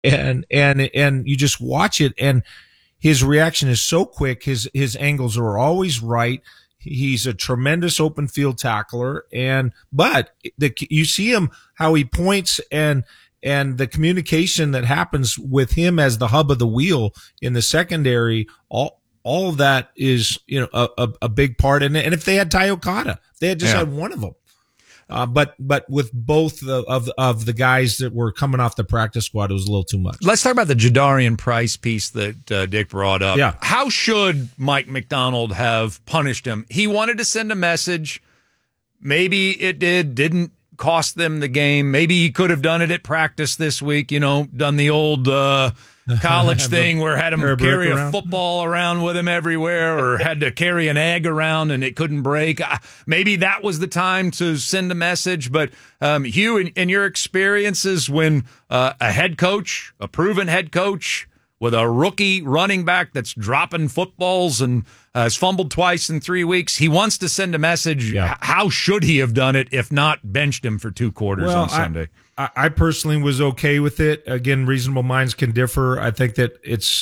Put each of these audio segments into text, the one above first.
and you just watch it, and his reaction is so quick. His angles are always right. He's a tremendous open field tackler, but you see him how he points and the communication that happens with him as the hub of the wheel in the secondary. All of that is a big part. And if they had Ty Okada, they had just had one of them. But with both of the guys that were coming off the practice squad, it was a little too much. Let's talk about the Jadarian Price piece that Dick brought up. Yeah. How should Mike McDonald have punished him? He wanted to send a message. Maybe it didn't cost them the game. Maybe he could have done it at practice this week, done the old college thing where had him carry a football around with him everywhere, or had to carry an egg around and it couldn't break. Maybe that was the time to send a message. But Hugh, in your experiences, when a head coach, a proven head coach with a rookie running back that's dropping footballs and has fumbled twice in 3 weeks, he wants to send a message. Yeah. How should he have done it, if not benched him for 2 quarters on Sunday? I personally was okay with it. Again, reasonable minds can differ. I think that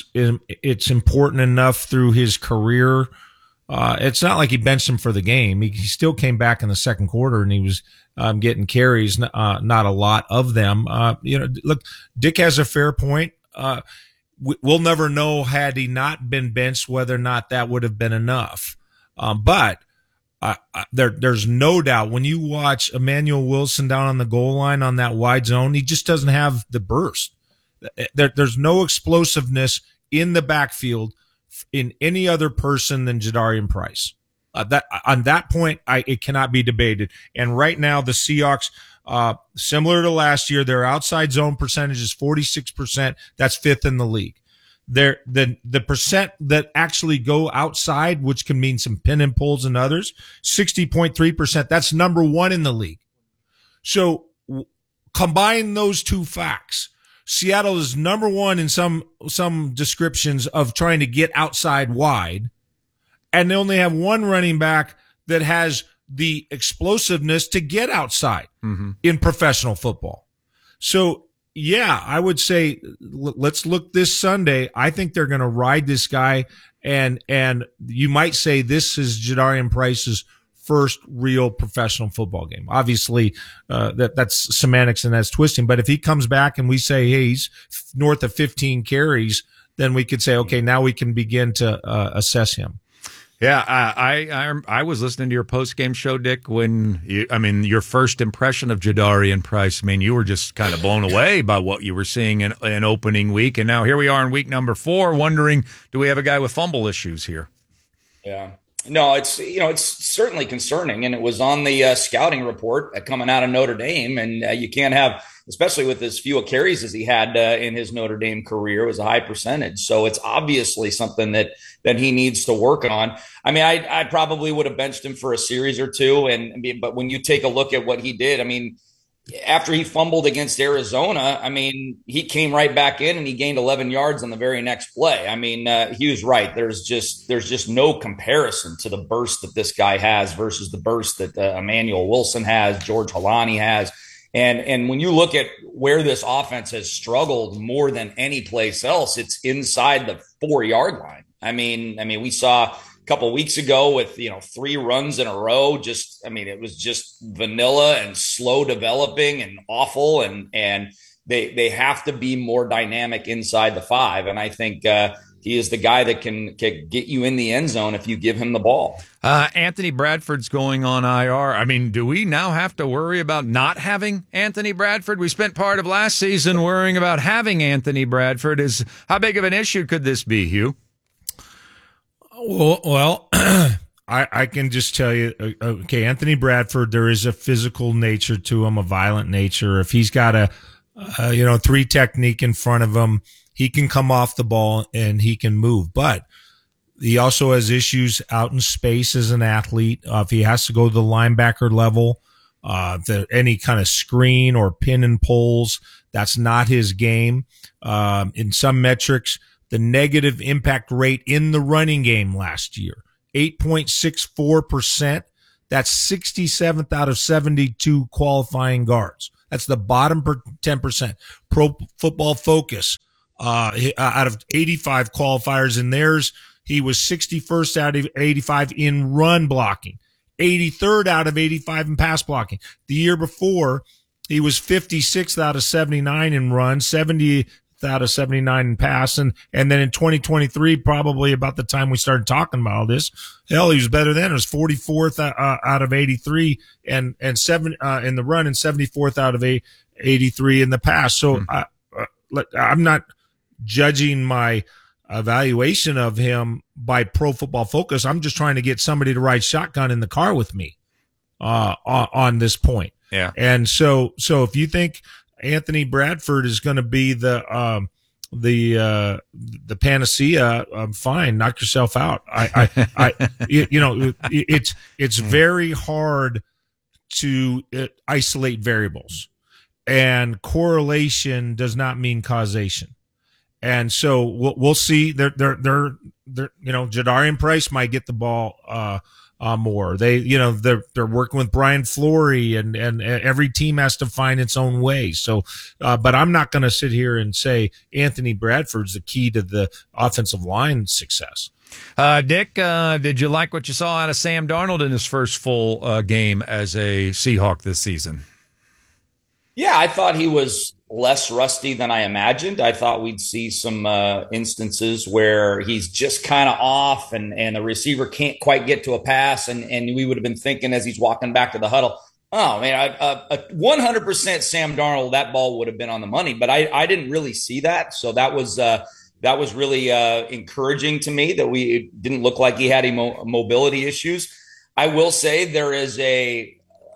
it's important enough through his career. It's not like he benched him for the game. He still came back in the second quarter and he was getting carries, not a lot of them. Look, Dick has a fair point. We'll never know, had he not been benched, whether or not that would have been enough. But there's no doubt when you watch Emmanuel Wilson down on the goal line on that wide zone, he just doesn't have the burst. There's no explosiveness in the backfield in any other person than Jadarian Price. That on that point, it cannot be debated. And right now, the Seahawks, similar to last year, their outside zone percentage is 46%. That's 5th in the league. The percent that actually go outside, which can mean some pin and pulls and others, 60.3%. That's number 1 in the league. So combine those two facts. Seattle is number 1 in some descriptions of trying to get outside wide, and they only have one running back that has the explosiveness to get outside in professional football. So, yeah, I would say let's look this Sunday. I think they're going to ride this guy, and you might say this is Jadarian Price's first real professional football game. Obviously, that's semantics and that's twisting. But if he comes back and we say, hey, he's north of 15 carries, then we could say, okay, now we can begin to assess him. Yeah, I was listening to your post-game show, Dick, when your first impression of Jadarian Price, you were just kind of blown away by what you were seeing in opening week. And now here we are in week number 4 wondering, do we have a guy with fumble issues here? Yeah. No, it's certainly concerning, and it was on the scouting report coming out of Notre Dame, and you can't have, especially with as few carries as he had in his Notre Dame career, it was a high percentage. So it's obviously something that he needs to work on. I probably would have benched him for a series or two, but when you take a look at what he did, after he fumbled against Arizona, he came right back in and he gained 11 yards on the very next play. He was right. There's just no comparison to the burst that this guy has versus the burst that Emmanuel Wilson has, George Holani has. And when you look at where this offense has struggled more than any place else, it's inside the 4-yard line. We saw couple of weeks ago with 3 runs in a row, it was just vanilla and slow developing and awful, and they have to be more dynamic inside the 5, and I think he is the guy that can get you in the end zone if you give him the ball. Anthony Bradford's going on IR. Do we now have to worry about not having Anthony Bradford? We spent part of last season worrying about having Anthony Bradford. How big of an issue could this be, Hugh? Well, I can just tell you, okay, Anthony Bradford, there is a physical nature to him, a violent nature. If he's got a 3 technique in front of him, he can come off the ball and he can move. But he also has issues out in space as an athlete. If he has to go to the linebacker level, any kind of screen or pin and pulls, that's not his game. In some metrics, the negative impact rate in the running game last year, 8.64%. That's 67th out of 72 qualifying guards. That's the bottom 10%. Pro Football Focus, out of 85 qualifiers in theirs, he was 61st out of 85 in run blocking, 83rd out of 85 in pass blocking. The year before, he was 56th out of 79 in run, 70th out of 79 in pass. And then in 2023, probably about the time we started talking about all this, hell, he was better then. It was 44th out of 83 and seven in the run and 74th out of 83 in the pass. So I'm not judging my evaluation of him by Pro Football Focus. I'm just trying to get somebody to ride shotgun in the car with me on this point. Yeah. And so if you think Anthony Bradford is going to be the panacea, fine, knock yourself out. It's very hard to isolate variables, and correlation does not mean causation. And so we'll see. Jadarian Price might get the ball more. They're working with Brian Fleury, and every team has to find its own way. So, but I'm not going to sit here and say Anthony Bradford's the key to the offensive line success. Dick, did you like what you saw out of Sam Darnold in his first full game as a Seahawk this season? Yeah, I thought he was less rusty than I imagined. I thought we'd see some instances where he's just kind of off and the receiver can't quite get to a pass. And we would have been thinking as he's walking back to the huddle, oh, man, 100% Sam Darnold, that ball would have been on the money. But I didn't really see that. So that was really encouraging to me that it didn't look like he had mobility issues. I will say there's a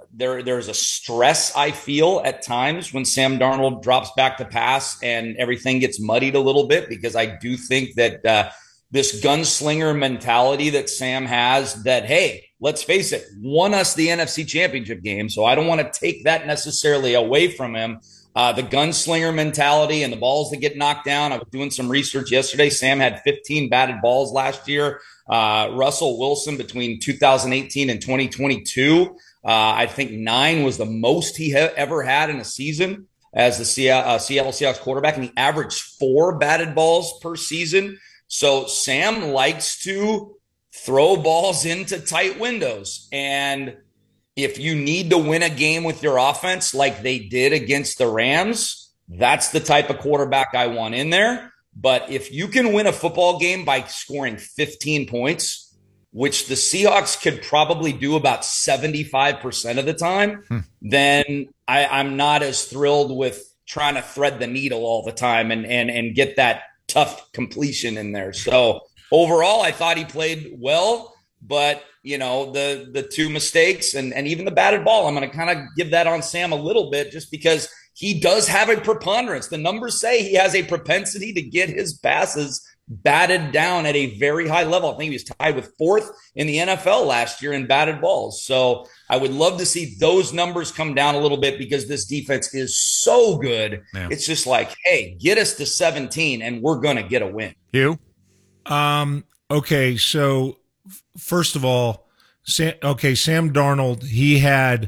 stress I feel at times when Sam Darnold drops back to pass and everything gets muddied a little bit, because I do think that this gunslinger mentality that Sam has, that, hey, let's face it, won us the NFC Championship game. So I don't want to take that necessarily away from him. The gunslinger mentality and the balls that get knocked down. I was doing some research yesterday. Sam had 15 batted balls last year. Russell Wilson between 2018 and 2022. I think 9 was the most he ever had in a season as the Seattle Seahawks quarterback, and he averaged 4 batted balls per season. So Sam likes to throw balls into tight windows. And if you need to win a game with your offense like they did against the Rams, that's the type of quarterback I want in there. But if you can win a football game by scoring 15 points, which the Seahawks could probably do about 75% of the time, then I'm not as thrilled with trying to thread the needle all the time and get that tough completion in there. So overall, I thought he played well, but the 2 mistakes and even the batted ball, I'm going to kind of give that on Sam a little bit, just because he does have a preponderance. The numbers say he has a propensity to get his passes batted down at a very high level. I think he was tied with 4th in the NFL last year in batted balls. So I would love to see those numbers come down a little bit, because this defense is so good. Yeah. It's just like, hey, get us to 17 and we're going to get a win. You? Okay. So first of all, Sam Darnold, he had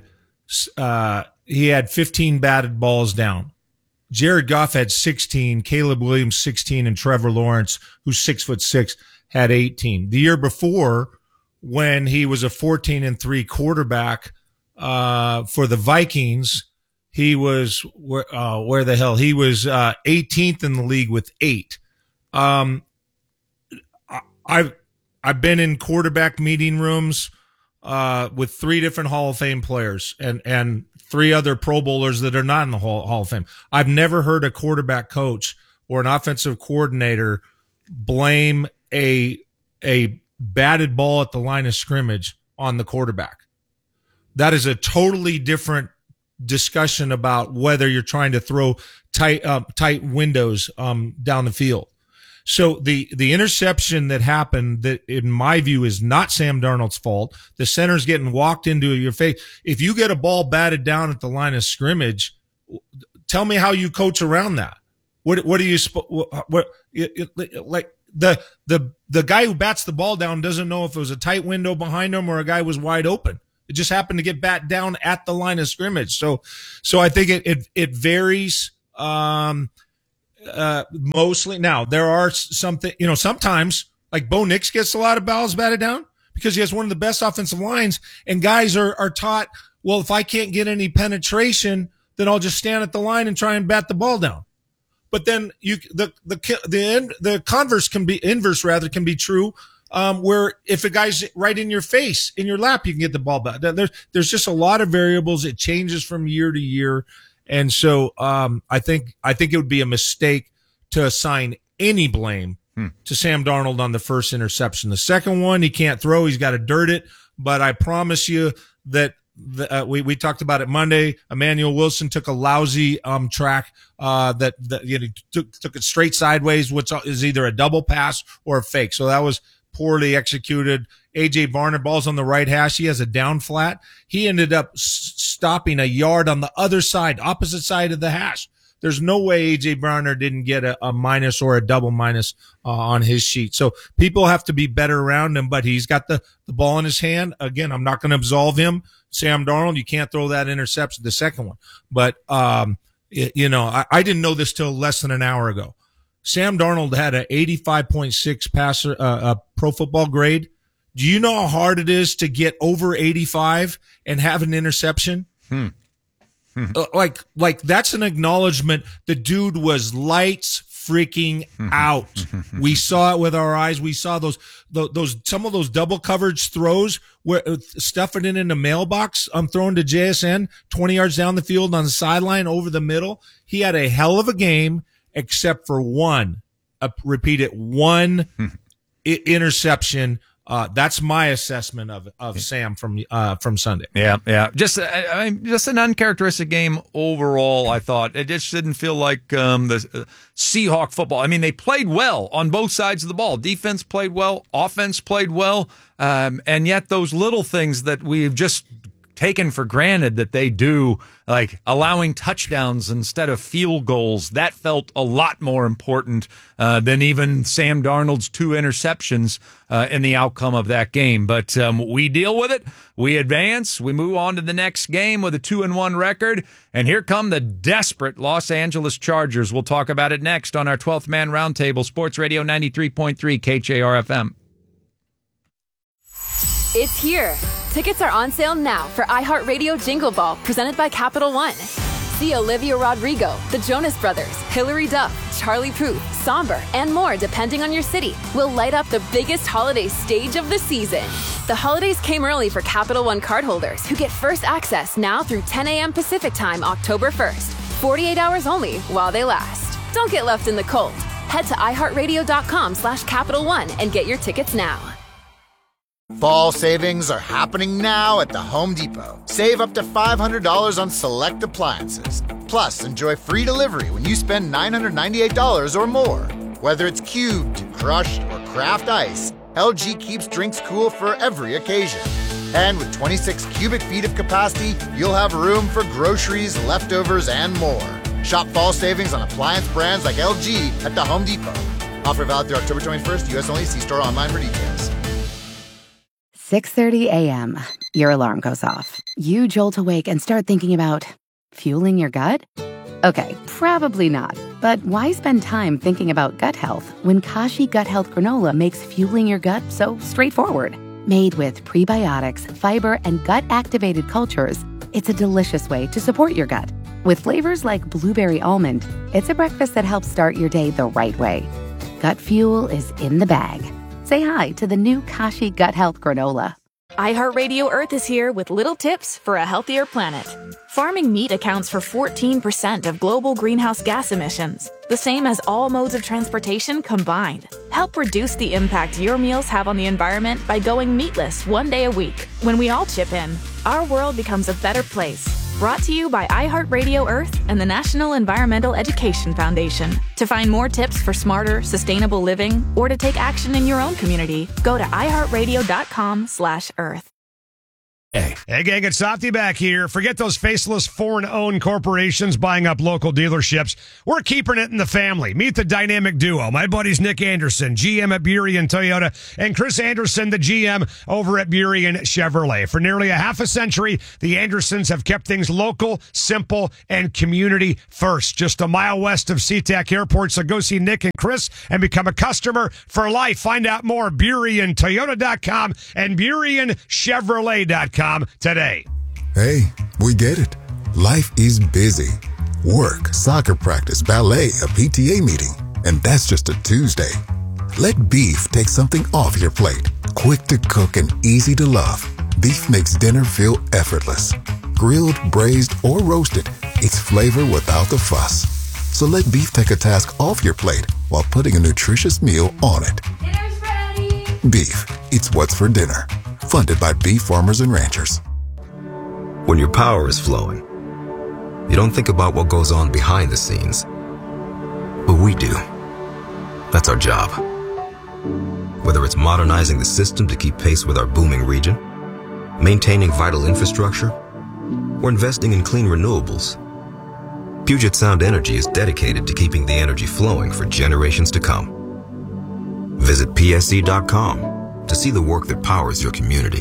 15 batted balls down. Jared Goff had 16, Caleb Williams 16, and Trevor Lawrence, who's 6'6", had 18. The year before, when he was a 14-3 quarterback for the Vikings, he was where the hell? He was 18th in the league with 8. I've been in quarterback meeting rooms with 3 different Hall of Fame players and 3 other Pro Bowlers that are not in the Hall of Fame. I've never heard a quarterback coach or an offensive coordinator blame a batted ball at the line of scrimmage on the quarterback. That is a totally different discussion about whether you're trying to throw tight windows down the field. So the interception that happened, that in my view is not Sam Darnold's fault. The center's getting walked into your face. If you get a ball batted down at the line of scrimmage, tell me how you coach around that. What do you like the guy who bats the ball down doesn't know if it was a tight window behind him or a guy was wide open. It just happened to get bat down at the line of scrimmage. So I think it varies. Mostly. Now there are something, sometimes like Bo Nix gets a lot of balls batted down because he has one of the best offensive lines, and guys are taught, well, if I can't get any penetration, then I'll just stand at the line and try and bat the ball down. But then the inverse can be true. Where if a guy's right in your face, in your lap, you can get the ball back. There's just a lot of variables. It changes from year to year. And so, I think it would be a mistake to assign any blame to Sam Darnold on the first interception. The second one, he can't throw. He's got to dirt it. But I promise you that we talked about it Monday. Emmanuel Wilson took a lousy track that took it straight sideways, which is either a double pass or a fake. So that was poorly executed. A.J. Barner, ball's on the right hash. He has a down flat. He ended up stopping a yard on the other side, opposite side of the hash. There's no way A.J. Barner didn't get a minus or a double minus on his sheet. So people have to be better around him, but he's got the ball in his hand. Again, I'm not going to absolve him. Sam Darnold, you can't throw that interception, the second one. But, I didn't know this till less than an hour ago. Sam Darnold had an 85.6 passer, pro football grade. Do you know how hard it is to get over 85 and have an interception? Like that's an acknowledgement. The dude was lights freaking out. We saw it with our eyes. We saw those some of those double coverage throws where stuffing it in the mailbox. I'm throwing to JSN 20 yards down the field on the sideline over the middle. He had a hell of a game, except for one interception. That's my assessment of Sam from Sunday. Yeah. Just an uncharacteristic game overall. I thought it just didn't feel like the Seahawk football. I mean, they played well on both sides of the ball. Defense played well, offense played well, and yet those little things that we've just taken for granted that they do, like allowing touchdowns instead of field goals, that felt a lot more important than even Sam Darnold's 2 interceptions in the outcome of that game. But we deal with it. We advance. We move on to the next game with a 2-1 record. And here come the desperate Los Angeles Chargers. We'll talk about it next on our 12th Man Roundtable, Sports Radio 93.3 KJR-FM. It's here. Tickets are on sale now for iHeartRadio Jingle Ball, presented by Capital One. See Olivia Rodrigo, the Jonas Brothers, Hilary Duff, Charlie Puth, Somber, and more depending on your city. We'll light up the biggest holiday stage of the season. The holidays came early for Capital One cardholders who get first access now through 10 a.m. Pacific Time, October 1st. 48 hours only while they last. Don't get left in the cold. Head to iHeartRadio.com/Capital One and get your tickets now. Fall savings are happening now at the Home Depot. Save up to $500 on select appliances. Plus, enjoy free delivery when you spend $998 or more. Whether it's cubed, crushed, or craft ice, LG keeps drinks cool for every occasion. And with 26 cubic feet of capacity, you'll have room for groceries, leftovers, and more. Shop fall savings on appliance brands like LG at the Home Depot. Offer valid through October 21st, U.S. only. See store online for details. 6:30 a.m. Your alarm goes off. You jolt awake and start thinking about fueling your gut? Okay, probably not. But why spend time thinking about gut health when Kashi Gut Health Granola makes fueling your gut so straightforward? Made with prebiotics, fiber, and gut-activated cultures, it's a delicious way to support your gut. With flavors like blueberry almond, it's a breakfast that helps start your day the right way. Gut fuel is in the bag. Say hi to the new Kashi Gut Health Granola. iHeartRadio Earth is here with little tips for a healthier planet. Farming meat accounts for 14% of global greenhouse gas emissions, the same as all modes of transportation combined. Help reduce the impact your meals have on the environment by going meatless one day a week. When we all chip in, our world becomes a better place. Brought to you by iHeartRadio Earth and the National Environmental Education Foundation. To find more tips for smarter, sustainable living, or to take action in your own community, go to iHeartRadio.com/Earth. Hey, gang, it's Softy back here. Forget those faceless foreign-owned corporations buying up local dealerships. We're keeping it in the family. Meet the dynamic duo. My buddies Nick Anderson, GM at Burien Toyota, and Chris Anderson, the GM over at Burien Chevrolet. For nearly a half a century, the Andersons have kept things local, simple, and community first. Just a mile west of SeaTac Airport, so go see Nick and Chris and become a customer for life. Find out more at BurienToyota.com and BurienChevrolet.com today. Hey, we get it. Life is busy. Work, soccer practice, ballet, a PTA meeting. And that's just a Tuesday. Let Beef take something off your plate. Quick to cook and easy to love. Beef makes dinner feel effortless. Grilled, braised, or roasted, it's flavor without the fuss. So let Beef take a task off your plate while putting a nutritious meal on it. Dinner's ready. Beef, it's what's for dinner. Funded by beef farmers and ranchers. When your power is flowing, you don't think about what goes on behind the scenes. But we do. That's our job. Whether it's modernizing the system to keep pace with our booming region, maintaining vital infrastructure, or investing in clean renewables, Puget Sound Energy is dedicated to keeping the energy flowing for generations to come. Visit psc.com to see the work that powers your community.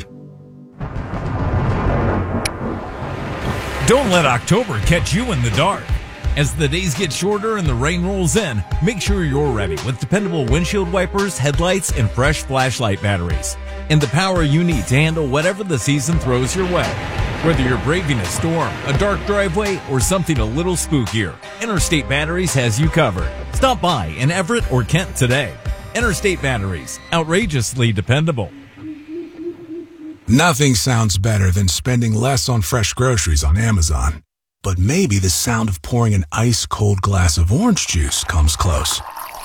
Don't let October catch you in the dark. As the days get shorter and the rain rolls in, make sure you're ready with dependable windshield wipers, headlights, and fresh flashlight batteries. And the power you need to handle whatever the season throws your way. Whether you're braving a storm, a dark driveway, or something a little spookier, Interstate Batteries has you covered. Stop by in Everett or Kent today. Interstate Batteries, outrageously dependable. Nothing sounds better than spending less on fresh groceries on Amazon. But maybe the sound of pouring an ice-cold glass of orange juice comes close.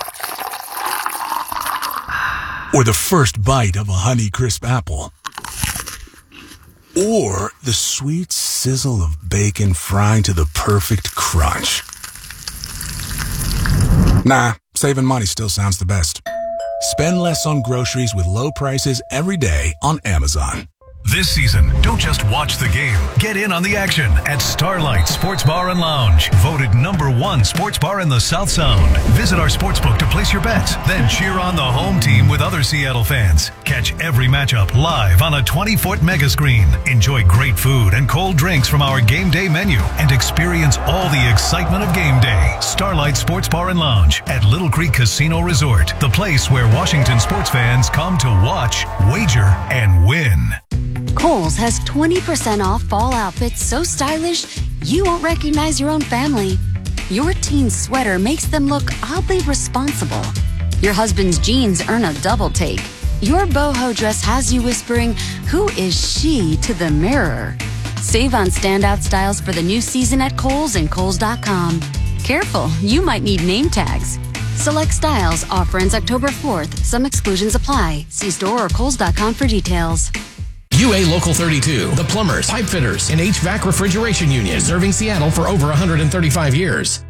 Or the first bite of a Honeycrisp apple. Or the sweet sizzle of bacon frying to the perfect crunch. Nah, saving money still sounds the best. Spend less on groceries with low prices every day on Amazon. This season, don't just watch the game. Get in on the action at Starlight Sports Bar and Lounge. Voted #1 sports bar in the South Sound. Visit our sportsbook to place your bets. Then cheer on the home team with other Seattle fans. Catch every matchup live on a 20-foot mega screen. Enjoy great food and cold drinks from our game day menu. And experience all the excitement of game day. Starlight Sports Bar and Lounge at Little Creek Casino Resort. The place where Washington sports fans come to watch, wager, and win. Kohl's has 20% off fall outfits so stylish you won't recognize your own family. Your teen's sweater makes them look oddly responsible. Your husband's jeans earn a double take. Your boho dress has you whispering, "Who is she?" to the mirror. Save on standout styles for the new season at Kohl's and Kohl's.com. Careful, you might need name tags. Select styles offer ends October 4th. Some exclusions apply. See store or Kohl's.com for details. UA Local 32, the plumbers, pipe fitters, and HVAC refrigeration union, serving Seattle for over 135 years.